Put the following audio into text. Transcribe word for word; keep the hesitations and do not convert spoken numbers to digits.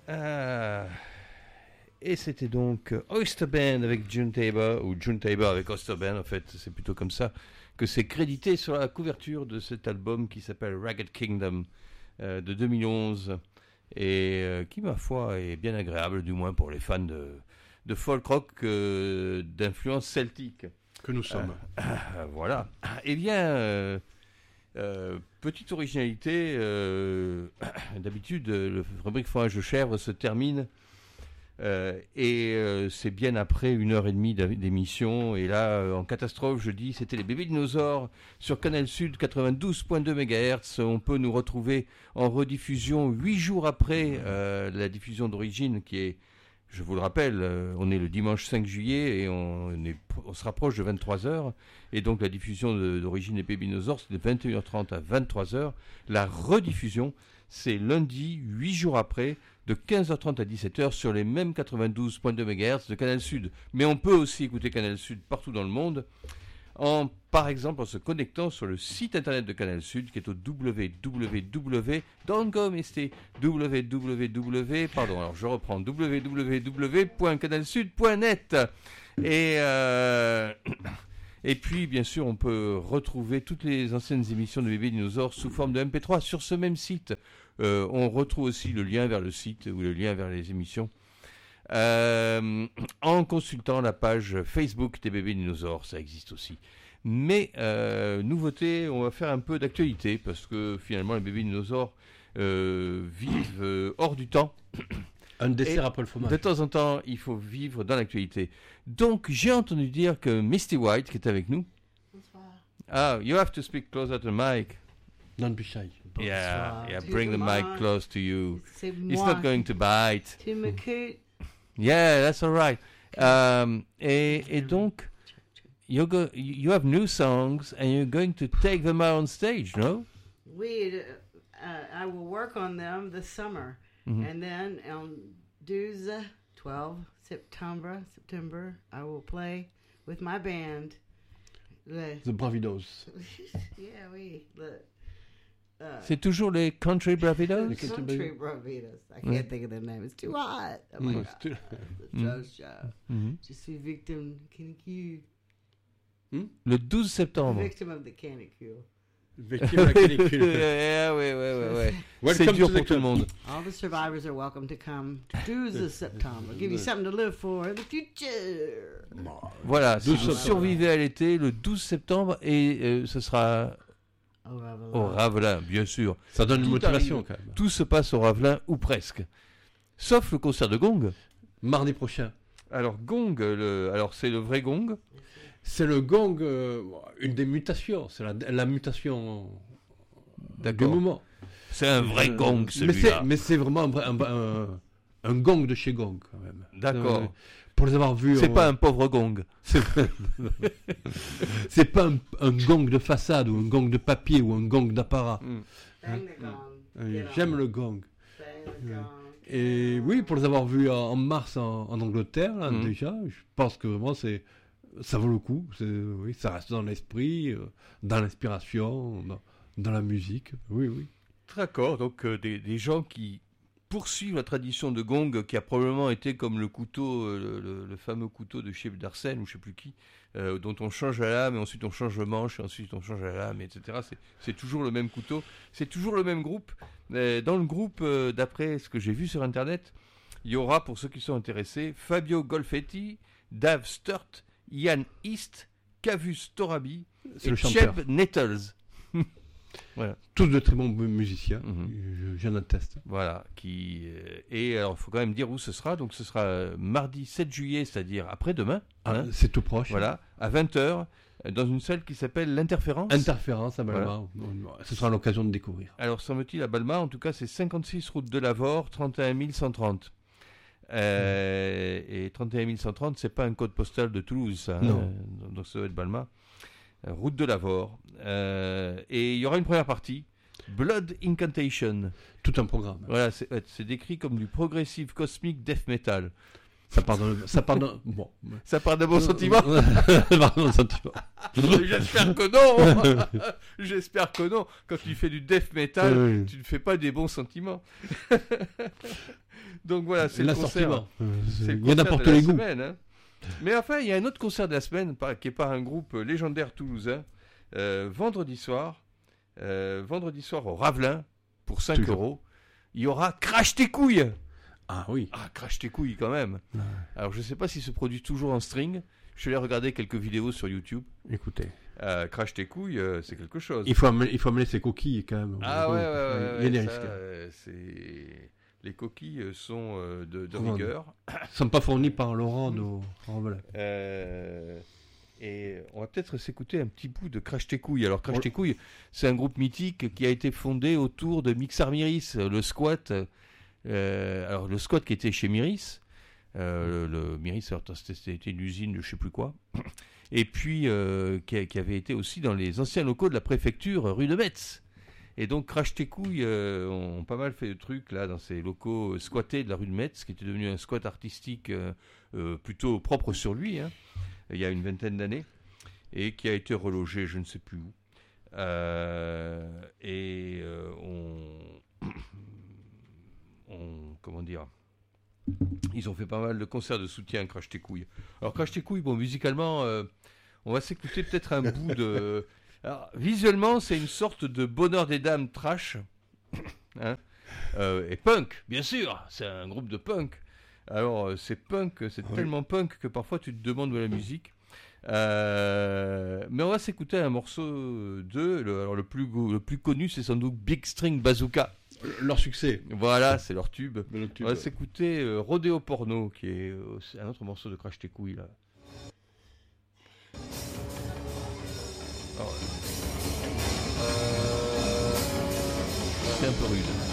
Euh, et c'était donc Oyster Band avec June Tabor, ou June Tabor avec Oyster Band, en fait, c'est plutôt comme ça que c'est crédité sur la couverture de cet album qui s'appelle Ragged Kingdom euh, de deux mille onze, et euh, qui, ma foi, est bien agréable, du moins pour les fans de, de folk rock euh, d'influence celtique. Que nous sommes. Euh, euh, voilà. Eh bien... Euh, Euh, petite originalité, euh, d'habitude le rubrique fromage de chèvre se termine euh, et euh, c'est bien après une heure et demie d'émission, et là euh, en catastrophe je dis c'était les bébés dinosaures sur Canal Sud quatre-vingt-douze virgule deux mégahertz. On peut nous retrouver en rediffusion huit jours après euh, la diffusion d'origine qui est, je vous le rappelle, euh, on est le dimanche cinq juillet et on, on, est, on se rapproche de vingt-trois heures. Et donc la diffusion de, d'origine des Bébés Dinosaures, c'est de vingt et une heures trente à vingt-trois heures. La rediffusion, c'est lundi, huit jours après, de quinze heures trente à dix-sept heures sur les mêmes quatre-vingt-douze virgule deux mégahertz de Canal Sud. Mais on peut aussi écouter Canal Sud partout dans le monde, en, par exemple en se connectant sur le site internet de Canal Sud qui est au w w w. Don't go misty. w w w. Pardon, alors je reprends. w w w point canal sud point net. Et euh, et puis bien sûr on peut retrouver toutes les anciennes émissions de Bébés Dinosaures sous forme de M P trois sur ce même site. Euh, on retrouve aussi le lien vers le site ou le lien vers les émissions Euh, en consultant la page Facebook des Bébés Dinosaures, ça existe aussi. Mais euh, nouveauté, on va faire un peu d'actualité parce que finalement les Bébés Dinosaures euh, vivent euh, hors du temps. Un dessert Et après le fromage. De temps en temps, il faut vivre dans l'actualité. Donc j'ai entendu dire que Misty White, qui est avec nous. Bonsoir. Ah, you have to speak closer to the mic. Don't be shy. Yeah, yeah, bring the mic close to you. C'est It's moi. not going to bite. Tu m'écoutes? Yeah, that's all right. Um, et, et donc, you go, you have new songs and you're going to take them out on stage, no? We, uh, I will work on them this summer. Mhm. And then on twelve, twelve September, September, I will play with my band. Le, The Bravidos. yeah, oui. Le, uh, C'est toujours les Country Bravidos? Les Country Bravidos. I can't Ouais. think of their name. It's too hot. Oh my Mm, God. c'est tout- The Joe Show. Mhm. Je suis victime canicule. Le douze septembre. Victim of the canicule. Victime de la canicule. yeah, ouais, ouais, ouais, ouais. C'est Welcome dur to the pour tout le club. monde. All the survivors are welcome to come to twelve September. Give you something to live for in the future. Voilà, si douze vous septembre. survivez à l'été, le douze septembre, et euh, ce sera Au Ravelin. au Ravelin, bien sûr. Ça donne une Tout motivation arrive. quand même. Tout se passe au Ravelin, ou presque. Sauf le concert de Gong. Mardi prochain. Alors, Gong, le... Alors, c'est le vrai Gong. C'est le gong, euh, une des mutations. C'est la, la mutation du D'accord. moment. C'est un vrai Euh, Gong, mais celui-là. c'est, mais c'est vraiment un, vrai- un, un, un gong de chez Gong quand même. D'accord. Euh, pour les avoir vus. C'est on- pas un pauvre Gong. C'est, c'est pas un, un gong de façade ou un gong de papier ou un gong d'apparat. Mm. Bang the gong. Euh, Get on. J'aime le gong. Bang the gong. Et oui, pour les avoir vus en, en mars en, en Angleterre, là, Mhm. déjà, je pense que vraiment c'est, ça vaut le coup. C'est, oui, ça reste dans l'esprit, euh, dans l'inspiration, dans, dans la musique. Oui, oui. D'accord, donc euh, des, des gens qui poursuivent la tradition de Gong, qui a probablement été comme le couteau, euh, le, le fameux couteau de chez d'Arsène, ou je sais plus qui, euh, dont on change la lame, et ensuite on change le manche, et ensuite on change la lame, et cetera. C'est, c'est toujours le même couteau, c'est toujours le même groupe. Euh, dans le groupe, euh, d'après ce que j'ai vu sur Internet, il y aura, pour ceux qui sont intéressés, Fabio Golfetti, Dave Sturt, Ian East, Cavus Torabi C'est et le chanteur. Cheb Nettles. Tous de très bons musiciens, Mhm. je- j'en atteste. Voilà, qui euh, et alors il faut quand même dire où ce sera. Donc ce sera euh, mardi sept juillet, c'est-à-dire après-demain, Ah, hein, c'est tout proche. voilà, à vingt heures, dans une salle qui s'appelle l'Interférence. Interférence à Balma. Ce sera l'occasion de découvrir. Alors semble-t-il à Balma, en tout cas c'est cinquante-six route de Lavore, trente et un mille cent trente. Euh, Et trente et un mille cent trente, c'est pas un code postal de Toulouse, ça. Non. hein, donc ça doit être Balma. Euh, Route de Lavore. Euh, et il y aura une première partie, Blood Incantation. Tout un programme. Voilà, c'est, c'est décrit comme du progressive cosmique death metal. Ça part d'un... Ça part d'un... Bon. Ça part d'un bon sentiment. Ça part d'un sentiment. J'espère que non. J'espère que non. Quand tu fais du death metal, Oui. tu ne fais pas des bons sentiments. Donc voilà, c'est le concert. L'assortiment. Euh, C'est le Il y en a concert pour de tous la les goûts. semaine, hein. Mais enfin, il y a un autre concert de la semaine par- qui est par un groupe légendaire toulousain. Euh, vendredi soir, euh, vendredi soir au Ravelin pour cinq Toujours. euros. Il y aura Crash tes couilles. Ah oui. Ah, Crash tes couilles quand même. Ouais. Alors je sais pas s'il se produit toujours en string. Je suis allé regarder quelques vidéos sur YouTube. Écoutez. Euh, Crash tes couilles, euh, c'est quelque chose. Il faut, amener, il faut amener ses coquilles quand même. Ah ouais, ouais, ouais, Il y a des ouais, ça, risques. euh, c'est... Les coquilles euh, sont euh, de, de Comment rigueur. Ils ne sont pas fournis par Laurent nos... Oh, voilà. Euh, et on va peut-être s'écouter un petit bout de Crash tes couilles. Alors Crash Ouais. tes couilles, c'est un groupe mythique qui a été fondé autour de Mixar Miris, le squat. Euh, alors le squat qui était chez Miris, euh, le, le Miris, alors, c'était, c'était une usine de je sais plus quoi. Et puis euh, qui, a- qui avait été aussi dans les anciens locaux de la préfecture rue de Metz. Et donc Crash tes couilles euh, ont pas mal fait de trucs là dans ces locaux squattés de la rue de Metz, qui était devenu un squat artistique euh, euh, plutôt propre sur lui, hein, il y a une vingtaine d'années, et qui a été relogé je ne sais plus où. Euh, et euh, on, on, comment dire, ils ont fait pas mal de concerts de soutien à Crash tes couilles. Alors Crash tes couilles, bon, musicalement, euh, on va s'écouter peut-être un bout de... Alors, visuellement, c'est une sorte de Bonheur des Dames trash, hein, euh, et punk, bien sûr, c'est un groupe de punk. Alors, euh, c'est punk, c'est Oui. tellement punk que parfois tu te demandes où est la musique. Euh, mais on va s'écouter un morceau d'eux. Le, alors le plus, go- le plus connu, c'est sans doute Big String Bazooka. Leur succès. Voilà, c'est leur tube. Le tube. On va s'écouter euh, Rodeo Porno, qui est euh, c'est un autre morceau de Crash tes couilles là. Alors, euh, c'est un peu rude.